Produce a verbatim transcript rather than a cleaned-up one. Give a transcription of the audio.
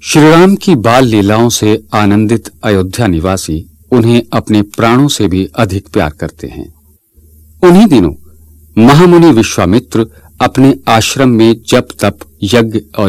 श्रीराम की बाल लीलाओं से आनंदित अयोध्या निवासी उन्हें अपने प्राणों से भी अधिक प्यार करते हैं। उन्हीं दिनों महामुनि विश्वामित्र अपने आश्रम में जप तप यज्ञ और